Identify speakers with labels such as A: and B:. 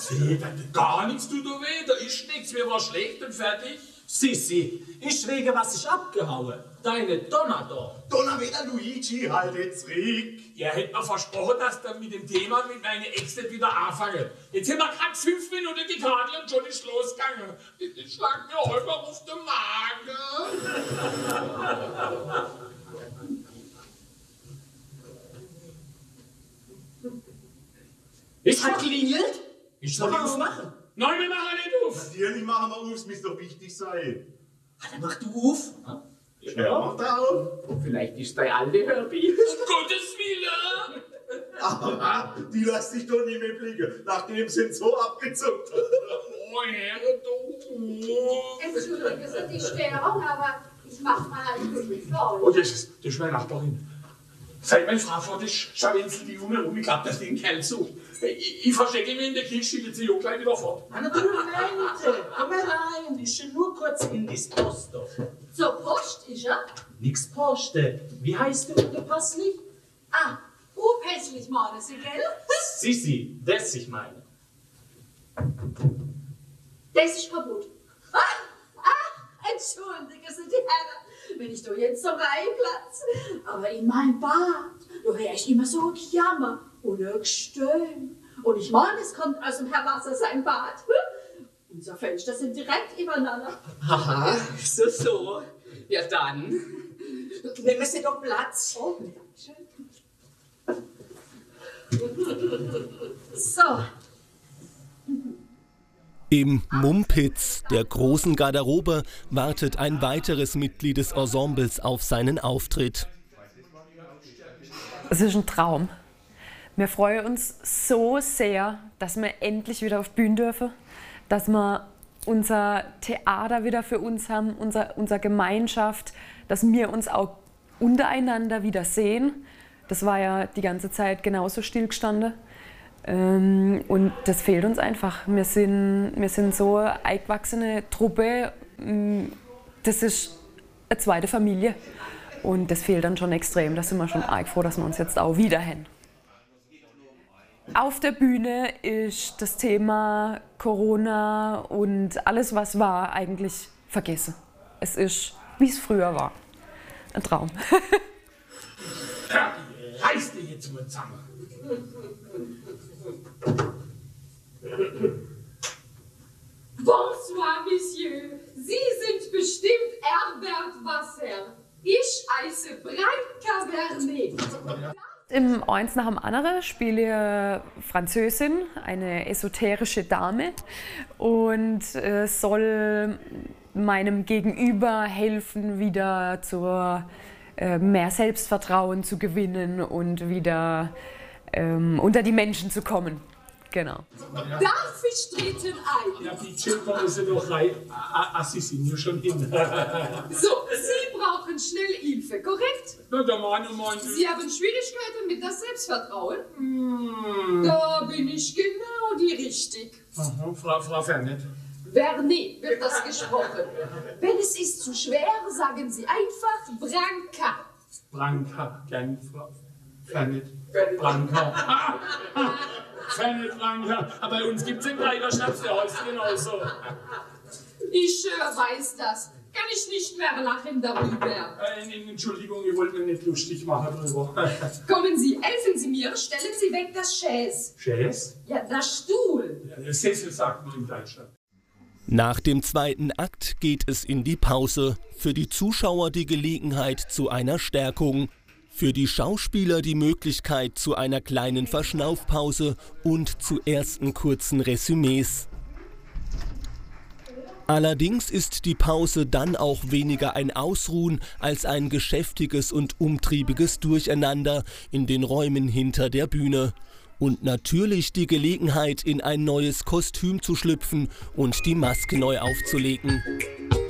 A: Sie, gar nichts tut weh, da ist nichts, mir war schlecht und fertig.
B: Sissi, ich wege, was ich abgehauen. Deine Donna da.
C: Donnerwetter Luigi, halt jetzt Rick.
A: Er hätte mir versprochen, dass er mit dem Thema mit meiner Ex nicht wieder anfangen. Jetzt haben wir gerade 5 Minuten die Karte und schon ist losgegangen. Ich schlag mir heute auf den Magen.
B: Es hat klingelt.
A: Ich soll
B: aufmachen.
A: Nein, wir machen nicht auf.
C: Natürlich machen wir auf, es muss doch wichtig sein.
B: Dann mach du auf.
C: Ja, mach da auf.
B: Vielleicht ist dein alte Herbie.
A: Um Gottes Willen.
C: Aber die lässt sich doch nicht mehr blicken, nachdem sie so abgezuckt hat.
A: Oh, Herr, du.
D: Entschuldigung, es ist die Störung, aber ich mach mal ein bisschen voll.
A: Oh, das ist meine Nachbarin. Seit meine Frau vor ist, schau jetzt die Junge rum, ich glaub, dass die einen Kerl sucht. Ich verstecke mich in der Küche, schicke sie auch gleich wieder fort.
B: Anna, du Mente, komm mal rein, ich will nur kurz in die Post.
D: Zur Post ist er?
B: Nix Poste. Wie heißt du unpasslich?
D: Ah, pässlich meinen Sie, gell?
B: Sissi, das ich meine.
D: Das ist kaputt. Entschuldigen Sie, die Herren, wenn ich da jetzt so reinplatze. Aber in mein Bad, da höre ich immer so ein Jammer und ein Gestöhn. Und ich meine, es kommt aus dem Herr Wasser sein Bad. Unser Fenster sind direkt übereinander.
E: Aha, so. Ja dann, nehmen Sie doch Platz.
D: Oh, Dankeschön. So.
F: Im Mumpitz, der großen Garderobe, wartet ein weiteres Mitglied des Ensembles auf seinen Auftritt.
G: Es ist ein Traum. Wir freuen uns so sehr, dass wir endlich wieder auf die Bühne dürfen, dass wir unser Theater wieder für uns haben, unsere Gemeinschaft, dass wir uns auch untereinander wieder sehen. Das war ja die ganze Zeit genauso stillgestanden. Und das fehlt uns einfach. Wir sind so eine eingewachsene Truppe. Das ist eine zweite Familie. Und das fehlt dann schon extrem. Da sind wir schon arg froh, dass wir uns jetzt auch wieder haben. Auf der Bühne ist das Thema Corona und alles, was war, eigentlich vergessen. Es ist, wie es früher war. Ein Traum.
A: Reiß dich jetzt mal zusammen.
D: Bonsoir, Monsieur. Sie sind bestimmt Herbert Wasser. Ich heiße Branka Vernet.
G: Im Eins nach dem anderen spiele ich Französin, eine esoterische Dame, und soll meinem Gegenüber helfen, wieder zu mehr Selbstvertrauen zu gewinnen und wieder unter die Menschen zu kommen. Genau.
D: Darf ich treten ein?
A: Ja, die Chill kommen sie noch rein. Sie sind ja schon hin.
D: So, Sie brauchen schnell Hilfe, korrekt?
A: Na, der Mann und mein...
D: Sie haben Schwierigkeiten mit das Selbstvertrauen? Da bin ich genau die Richtig.
A: Aha, Frau Vernet.
D: Vernet wird das gesprochen. Wenn es ist zu schwer, sagen Sie einfach Branka.
A: Branka, gern Frau Vernet. Branka. Vernet, Branka. Aber bei uns gibt es den Geiger Schnaps, der heißt genauso.
D: Ich weiß das. Kann ich nicht mehr lachen darüber.
A: Entschuldigung, ich wollte mir nicht lustig machen drüber.
D: Kommen Sie, helfen Sie mir, stellen Sie weg das Chaise.
A: Chaise?
D: Ja, das Stuhl.
A: Ja, Sessel sagt man in Deutschland.
F: Nach dem zweiten Akt geht es in die Pause. Für die Zuschauer die Gelegenheit zu einer Stärkung. Für die Schauspieler die Möglichkeit zu einer kleinen Verschnaufpause und zu ersten kurzen Resümees. Allerdings ist die Pause dann auch weniger ein Ausruhen als ein geschäftiges und umtriebiges Durcheinander in den Räumen hinter der Bühne. Und natürlich die Gelegenheit, in ein neues Kostüm zu schlüpfen und die Maske neu aufzulegen.